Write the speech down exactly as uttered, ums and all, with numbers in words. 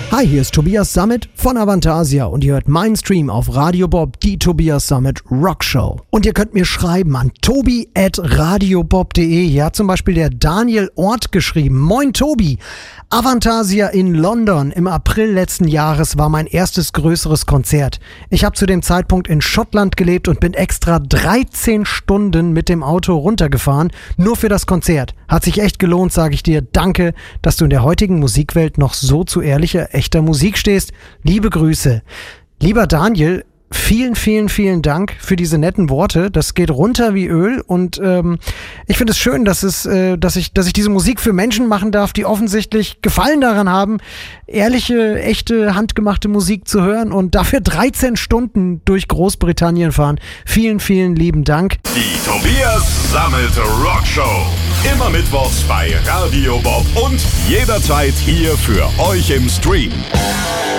Hi, hier ist Tobias Sammet von Avantasia und ihr hört meinen Stream auf Radio Bob, die Tobias Sammet Rock Show. Und ihr könnt mir schreiben an tobi at radiobob punkt de. Hier hat zum Beispiel der Daniel Ort geschrieben. Moin Tobi, Avantasia in London im April letzten Jahres war mein erstes größeres Konzert. Ich habe zu dem Zeitpunkt in Schottland gelebt und bin extra dreizehn Stunden mit dem Auto runtergefahren, nur für das Konzert. Hat sich echt gelohnt, sage ich dir. Danke, dass du in der heutigen Musikwelt noch so zu ehrlicher, echter Musik stehst. Liebe Grüße. Lieber Daniel, vielen, vielen, vielen Dank für diese netten Worte. Das geht runter wie Öl und ähm, ich finde es schön, dass es, äh, dass ich, dass ich diese Musik für Menschen machen darf, die offensichtlich Gefallen daran haben, ehrliche, echte, handgemachte Musik zu hören und dafür dreizehn Stunden durch Großbritannien fahren. Vielen, vielen lieben Dank. Die Tobias Sammet Rock Show. Immer mittwochs bei Radio Bob und jederzeit hier für euch im Stream.